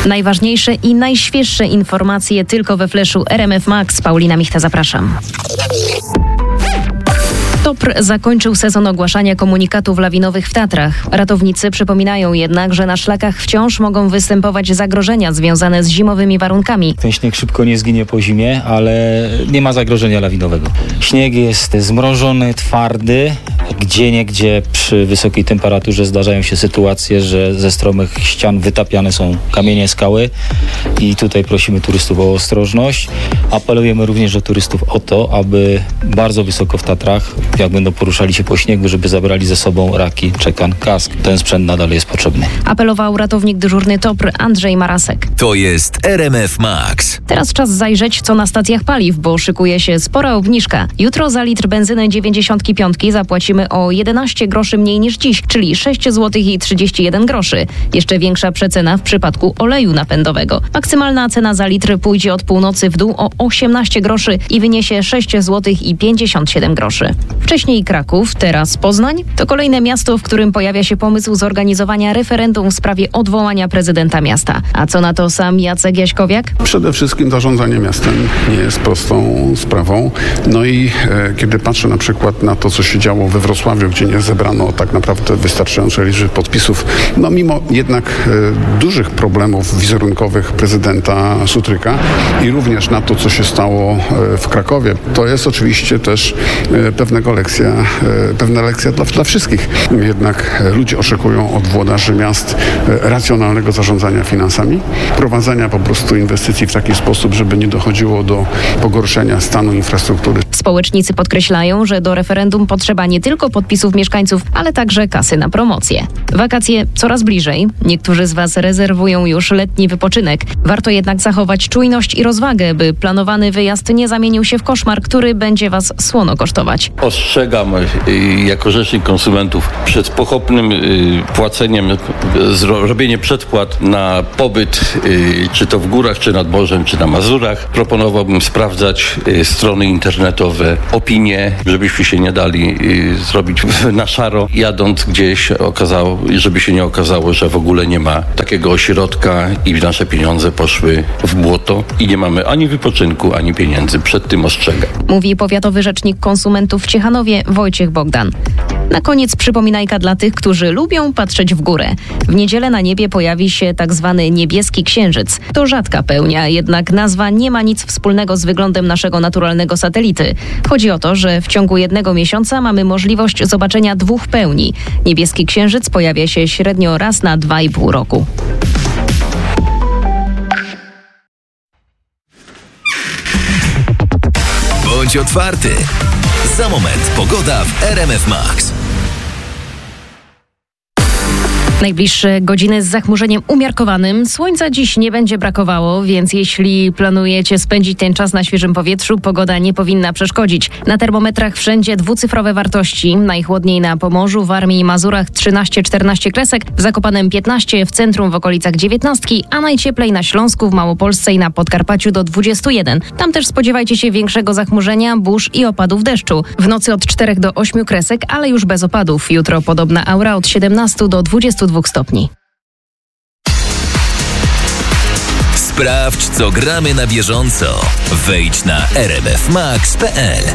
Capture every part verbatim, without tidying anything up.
Najważniejsze i najświeższe informacje tylko we Flashu R M F Max. Paulina Michta, zapraszam. TOPR zakończył sezon ogłaszania komunikatów lawinowych w Tatrach. Ratownicy przypominają jednak, że na szlakach wciąż mogą występować zagrożenia związane z zimowymi warunkami. Ten śnieg szybko nie zginie po zimie, ale nie ma zagrożenia lawinowego. Śnieg jest zmrożony, twardy. Gdzieniegdzie przy wysokiej temperaturze zdarzają się sytuacje, że ze stromych ścian wytapiane są kamienie, skały i tutaj prosimy turystów o ostrożność. Apelujemy również do turystów o to, aby bardzo wysoko w Tatrach, jak będą poruszali się po śniegu, żeby zabrali ze sobą raki, czekan, kask. Ten sprzęt nadal jest potrzebny. Apelował ratownik dyżurny TOPR Andrzej Marasek. To jest R M F Max. Teraz czas zajrzeć, co na stacjach paliw, bo szykuje się spora obniżka. Jutro za litr benzyny dziewięćdziesiąt pięć zapłacimy o jedenaście groszy mniej niż dziś, czyli sześć złotych i trzydzieści jeden groszy. Jeszcze większa przecena w przypadku oleju napędowego. Maksymalna cena za litr pójdzie od północy w dół o osiemnaście groszy i wyniesie sześć złotych i pięćdziesiąt siedem groszy. Wcześniej Kraków, teraz Poznań. To kolejne miasto, w którym pojawia się pomysł zorganizowania referendum w sprawie odwołania prezydenta miasta. A co na to sam Jacek Jaśkowiak? Przede wszystkim zarządzanie miastem nie jest prostą sprawą. No i e, kiedy patrzę na przykład na to, co się działo we Wrocławiu, gdzie nie zebrano tak naprawdę wystarczającej liczby podpisów, no mimo jednak e, dużych problemów wizerunkowych prezydenta Sutryka i również na to, co się stało e, w Krakowie, to jest oczywiście też e, pewnego lekcja, e, pewna lekcja dla, dla wszystkich. Jednak e, ludzie oczekują od włodarzy miast e, racjonalnego zarządzania finansami, prowadzenia po prostu inwestycji w taki sposób, żeby nie dochodziło do pogorszenia stanu infrastruktury. Społecznicy podkreślają, że do referendum potrzeba nie tylko podpisów mieszkańców, ale także kasy na promocję. Wakacje coraz bliżej. Niektórzy z Was rezerwują już letni wypoczynek. Warto jednak zachować czujność i rozwagę, by planowany wyjazd nie zamienił się w koszmar, który będzie Was słono kosztować. Ostrzegam jako rzecznik konsumentów przed pochopnym płaceniem, robienie przedpłat na pobyt, czy to w górach, czy nad morzem, czy na Mazurach. Proponowałbym sprawdzać strony internetowe, opinie, żebyśmy się nie dali zrobić na szaro, jadąc gdzieś, okazało, żeby się nie okazało, że w ogóle nie ma takiego ośrodka i nasze pieniądze poszły w błoto i nie mamy ani wypoczynku, ani pieniędzy. Przed tym ostrzegam. Mówi powiatowy rzecznik konsumentów w Ciechanowie Wojciech Bogdan. Na koniec przypominajka dla tych, którzy lubią patrzeć w górę. W niedzielę na niebie pojawi się tak zwany niebieski księżyc. To rzadka pełnia, jednak nazwa nie ma nic wspólnego z wyglądem naszego naturalnego satelity. Chodzi o to, że w ciągu jednego miesiąca mamy możliwość zobaczenia dwóch pełni. Niebieski księżyc pojawia się średnio raz na dwa i pół roku. Bądź otwarty. Za moment pogoda w R M F Max. Najbliższe godziny z zachmurzeniem umiarkowanym. Słońca dziś nie będzie brakowało, więc jeśli planujecie spędzić ten czas na świeżym powietrzu, pogoda nie powinna przeszkodzić. Na termometrach wszędzie dwucyfrowe wartości. Najchłodniej na Pomorzu, Warmii i Mazurach trzynaście czternaście kresek, w Zakopanem piętnaście, w centrum w okolicach dziewiętnastki, a najcieplej na Śląsku, w Małopolsce i na Podkarpaciu do dwudziestu jeden. Tam też spodziewajcie się większego zachmurzenia, burz i opadów deszczu. W nocy od czterech do ośmiu kresek, ale już bez opadów. Jutro podobna aura od siedemnastu do dwudziestu dwóch stopni. Sprawdź, co gramy na bieżąco. Wejdź na r m f max kropka p l.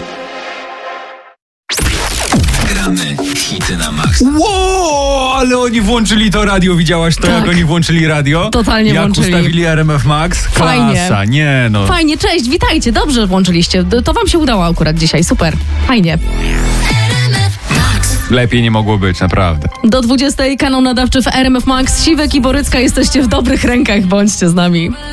Gramy hity na max. Wow, ale oni włączyli to radio, widziałaś to, Tak. jak oni włączyli radio? Totalnie jak włączyli. Jak ustawili R M F Max? Klasa, Fajnie. nie no. Fajnie, cześć, witajcie, dobrze włączyliście. To wam się udało akurat dzisiaj, super, fajnie. Lepiej nie mogło być, naprawdę. Do dwudziestej kanał nadawczy w R M F Max. Siwek i Borycka, jesteście w dobrych rękach, bądźcie z nami.